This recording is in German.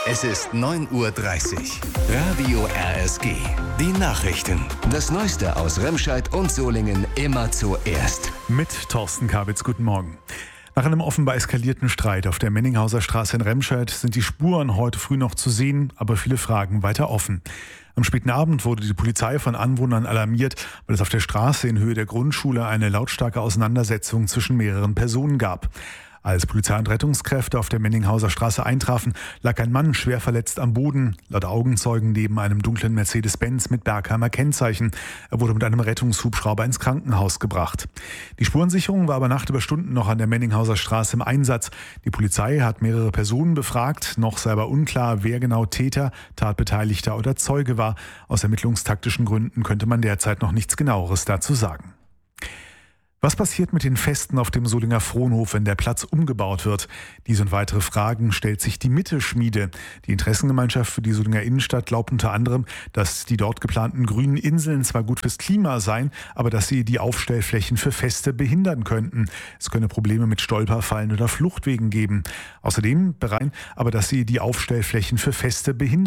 Es ist 9:30 Uhr. Radio RSG. Die Nachrichten. Das Neueste aus Remscheid und Solingen immer zuerst. Mit Thorsten Kabitz, guten Morgen. Nach einem offenbar eskalierten Streit auf der Menninghauser Straße in Remscheid sind die Spuren heute früh noch zu sehen, aber viele Fragen weiter offen. Am späten Abend wurde die Polizei von Anwohnern alarmiert, weil es auf der Straße in Höhe der Grundschule eine lautstarke Auseinandersetzung zwischen mehreren Personen gab. Als Polizei und Rettungskräfte auf der Menninghauser Straße eintrafen, lag ein Mann schwer verletzt am Boden, laut Augenzeugen neben einem dunklen Mercedes-Benz mit Bergheimer Kennzeichen. Er wurde mit einem Rettungshubschrauber ins Krankenhaus gebracht. Die Spurensicherung war aber Nacht über Stunden noch an der Menninghauser Straße im Einsatz. Die Polizei hat mehrere Personen befragt, noch sei aber unklar, wer genau Täter, Tatbeteiligter oder Zeuge war. Aus ermittlungstaktischen Gründen könnte man derzeit noch nichts Genaueres dazu sagen. Was passiert mit den Festen auf dem Solinger Fronhof, wenn der Platz umgebaut wird? Diese und weitere Fragen stellt sich die Mitte-Schmiede. Die Interessengemeinschaft für die Solinger Innenstadt glaubt unter anderem, dass die dort geplanten grünen Inseln zwar gut fürs Klima seien, aber dass sie die Aufstellflächen für Feste behindern könnten. Es könne Probleme mit Stolperfallen oder Fluchtwegen geben. Außerdem dass sie die Aufstellflächen für Feste behindern.